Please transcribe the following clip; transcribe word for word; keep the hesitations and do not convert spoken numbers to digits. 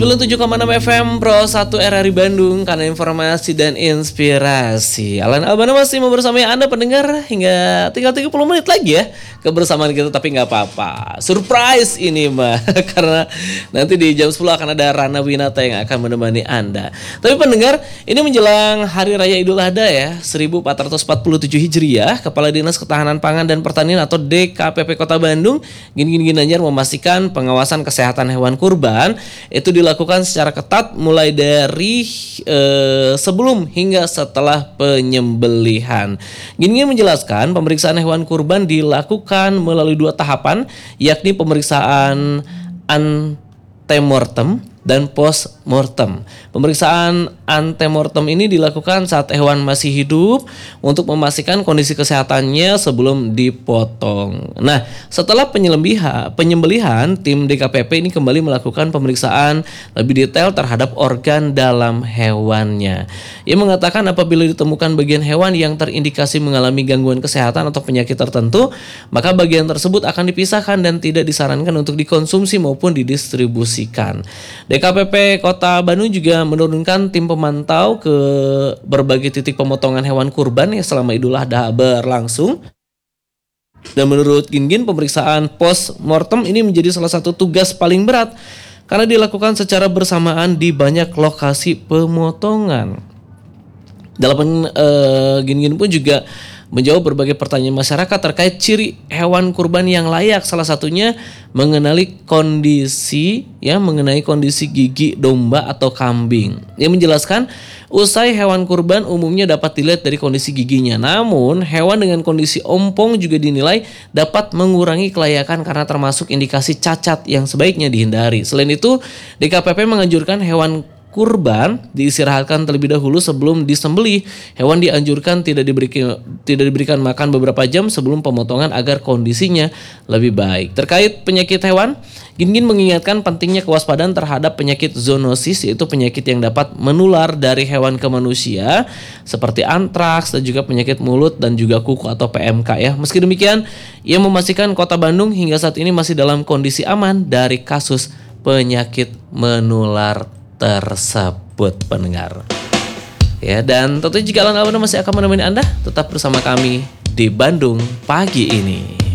sembilan puluh tujuh koma enam F M Pro satu R R I Bandung, karena informasi dan inspirasi. Alan Albana masih mau bersama Anda pendengar hingga tinggal tiga puluh menit lagi ya kebersamaan kita, tapi nggak apa-apa. Surprise ini mah karena nanti di jam sepuluh akan ada Rana Winata yang akan menemani Anda. Tapi pendengar, ini menjelang Hari Raya Idul Adha ya, seribu empat ratus empat puluh tujuh Hijriah, Kepala Dinas Ketahanan Pangan dan Pertanian atau D K P P Kota Bandung, Gin-Gin Ginanjar memastikan pengawasan kesehatan hewan kurban itu dilakukan secara ketat mulai dari eh, sebelum hingga setelah penyembelihan. Gini menjelaskan pemeriksaan hewan kurban dilakukan melalui dua tahapan, yakni pemeriksaan antemortem dan postmortem. Pemeriksaan antemortem ini dilakukan saat hewan masih hidup untuk memastikan kondisi kesehatannya sebelum dipotong. Nah, setelah penyembelihan, penyembelihan tim D K P P ini kembali melakukan pemeriksaan lebih detail terhadap organ dalam hewannya. Ia mengatakan apabila ditemukan bagian hewan yang terindikasi mengalami gangguan kesehatan atau penyakit tertentu, maka bagian tersebut akan dipisahkan dan tidak disarankan untuk dikonsumsi maupun didistribusikan. D K P P Kota Bandung juga menurunkan tim pemantau ke berbagai titik pemotongan hewan kurban yang selama Idul Adha berlangsung. Dan menurut Gin-Gin, pemeriksaan post-mortem ini menjadi salah satu tugas paling berat karena dilakukan secara bersamaan di banyak lokasi pemotongan. Dalam uh, Gin-Gin pun juga menjawab berbagai pertanyaan masyarakat terkait ciri hewan kurban yang layak, salah satunya mengenali kondisi ya mengenai kondisi gigi domba atau kambing. Dia menjelaskan usai hewan kurban umumnya dapat dilihat dari kondisi giginya, namun hewan dengan kondisi ompong juga dinilai dapat mengurangi kelayakan karena termasuk indikasi cacat yang sebaiknya dihindari. Selain itu, D K P P menganjurkan hewan kurban diistirahatkan terlebih dahulu sebelum disembelih. Hewan dianjurkan tidak diberikan tidak diberikan makan beberapa jam sebelum pemotongan agar kondisinya lebih baik. Terkait penyakit hewan, Gin-Gin mengingatkan pentingnya kewaspadaan terhadap penyakit zoonosis, yaitu penyakit yang dapat menular dari hewan ke manusia seperti antraks dan juga penyakit mulut dan juga kuku atau P M K ya. Meski demikian, ia memastikan Kota Bandung hingga saat ini masih dalam kondisi aman dari kasus penyakit menular tersebut, pendengar. Ya, dan tentu jika Alan Albana masih akan menemani Anda, tetap bersama kami di Bandung pagi ini.